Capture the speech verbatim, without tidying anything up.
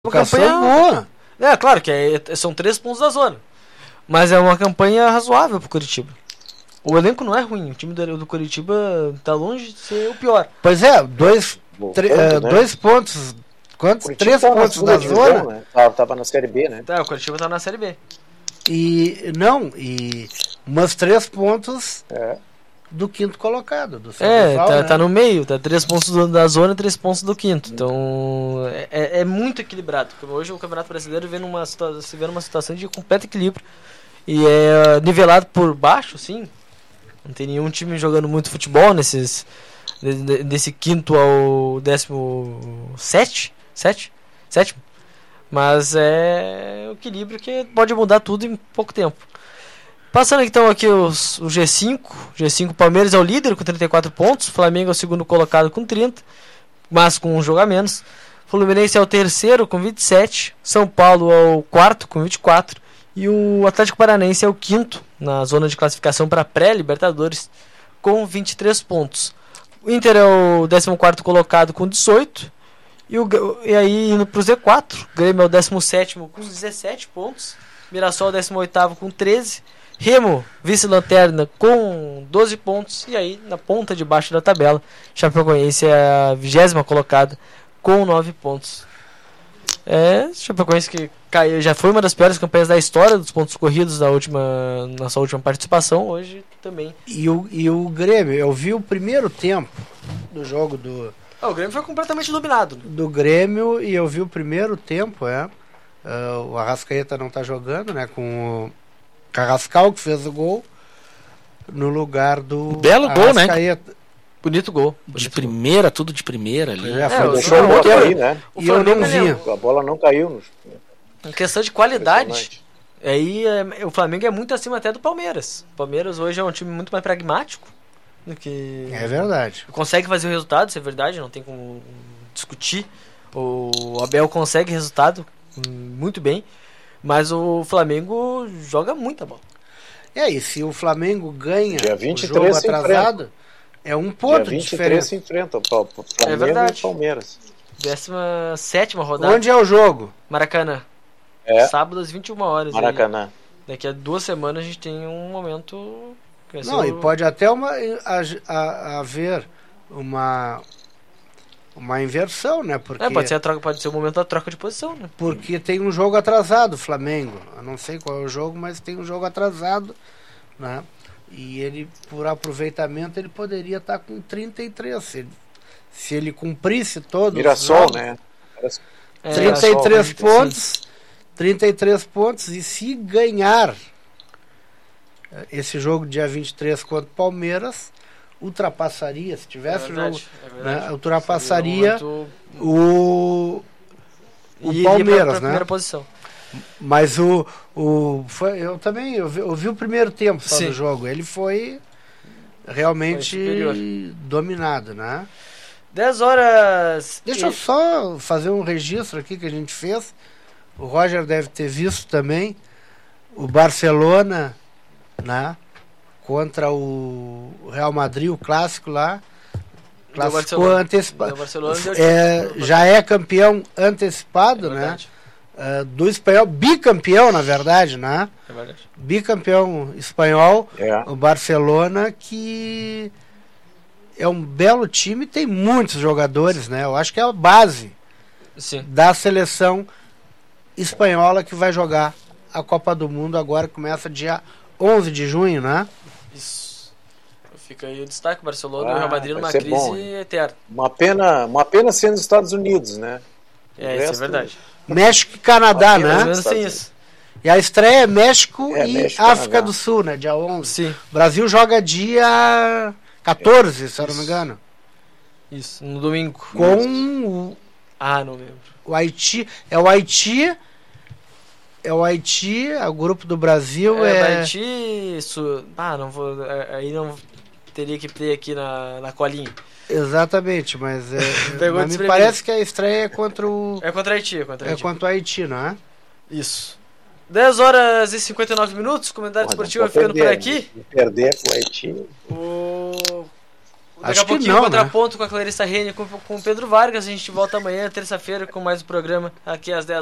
Uma campanha boa. É, claro que é, são três pontos da zona. Mas é uma campanha razoável pro Curitiba. O elenco não é ruim. O time do, do Curitiba tá longe de ser o pior. Pois é, dois, Voltando, né? dois pontos. Quantos? Três pontos da divisão, zona. Né? Tava, tava na Série B, né? Tá, o Curitiba tá na Série B. E não, e umas três pontos é. do quinto colocado. Do é, rival, tá, né? tá no meio, tá três pontos do, da zona e três pontos do quinto. Então é, é muito equilibrado. Porque hoje o Campeonato Brasileiro vê numa, se vê numa situação de completo equilíbrio. E é nivelado por baixo, sim. Não tem nenhum time jogando muito futebol nesses, desse quinto ao décimo sete, sete, sétimo. Mas é o equilíbrio que pode mudar tudo em pouco tempo. Passando então aqui os, o G cinco. G cinco, Palmeiras é o líder com trinta e quatro pontos. Flamengo é o segundo colocado com trinta, mas com um jogo a menos. Fluminense é o terceiro com vinte e sete. São Paulo é o quarto com vinte e quatro. E o Atlético Paranaense é o quinto na zona de classificação para pré-Libertadores com vinte e três pontos. O Inter é o décimo quarto colocado com dezoito. E, o, e aí indo para o Z quatro, o Grêmio é o décimo sétimo com dezessete pontos. Mirassol é o décimo oitavo com treze. Remo, vice-lanterna com doze pontos. E aí na ponta de baixo da tabela, Chapecoense é a vigésima colocada com nove pontos. É, Chapecoense que caiu, já foi uma das piores campanhas da história dos pontos corridos na, última, na sua última participação, hoje também. E o, e o Grêmio, eu vi o primeiro tempo do jogo do... Ah, o Grêmio foi completamente dominado. Do Grêmio, e eu vi o primeiro tempo, é. Uh, o Arrascaeta não tá jogando, né? Com o Carrascal, que fez o gol, no lugar do Belo gol, né? Bonito gol. De Bonito primeira, gol. tudo de primeira ali. É, foi, deixou o gol aí, né? E eu não vi. A bola não caiu. Em questão de qualidade, aí é, o Flamengo é muito acima até do Palmeiras. O Palmeiras hoje é um time muito mais pragmático do que... É verdade. Consegue fazer o resultado, isso é verdade, não tem como discutir. O Abel consegue resultado muito bem, mas o Flamengo joga muita bola. É, e se o Flamengo ganha Dia o jogo atrasado, é um ponto Dia vinte e diferente. três se enfrenta o Flamengo é e o Palmeiras. décima sétima rodada. Onde é o jogo? Maracanã. É. Sábado às vinte e uma horas. Maracanã. Aí, daqui a duas semanas a gente tem um momento... Não, o... e pode até uma, a, a, haver uma... Uma inversão, né? Porque, é, pode ser, a troca, pode ser o momento da troca de posição, né? Porque tem um jogo atrasado, Flamengo. Eu não sei qual é o jogo, mas tem um jogo atrasado, né? E ele, por aproveitamento, ele poderia estar com trinta e três. Se ele, se ele cumprisse todos Mirassol, os jogos, né? É, trinta e três Mirassol, pontos. trinta e três pontos. E se ganhar esse jogo dia vinte e três contra o Palmeiras, ultrapassaria, se tivesse é verdade, jogo, é verdade. Né, ultrapassaria muito... o, o e Palmeiras, pra, pra né? Primeira posição. Mas o, o foi, eu também eu vi, eu vi o primeiro tempo só do jogo. Ele foi realmente foi dominado, né? dez horas. Deixa e... eu só fazer um registro aqui que a gente fez. O Roger deve ter visto também o Barcelona, né? Contra o Real Madrid, o clássico lá, classificou antecipado. É, já é campeão antecipado, é né? Uh, do espanhol, bicampeão, na verdade, né? É verdade. Bicampeão espanhol, é. O Barcelona, que é um belo time, tem muitos jogadores, né? Eu acho que é a base Sim. da seleção espanhola que vai jogar a Copa do Mundo agora, que começa dia onze de junho, né? Isso. Fica aí o destaque, o Barcelona e ah, o Real Madrid numa crise bom, eterna. Uma pena, uma pena ser nos Estados Unidos, né? É, isso é verdade. México e Canadá, né? Menos tem isso. E a estreia é México é, e México, África Canadá. do Sul, né? Dia onze. Sim. Brasil joga dia quatorze, é. se eu não me engano. Isso, no domingo. Com o... Ah, não lembro. O Haiti. É o Haiti... É o Haiti, é o grupo do Brasil. É, é... o Haiti. Isso... Ah, não vou. Aí não teria que ter aqui na, na colinha. Exatamente, mas, é, mas me parece que a estreia é contra o. É contra o Haiti, é contra o Haiti. É contra o Haiti, não é? Isso. dez horas e cinquenta e nove minutos, comentário esportivo vai ficando perder, por aqui. Perder com o Haiti. O... Daqui Acho a pouquinho, que não, contraponto, né? Com a Clarissa Rene, com, com o Pedro Vargas. A gente volta amanhã, terça-feira, com mais um programa aqui às dez.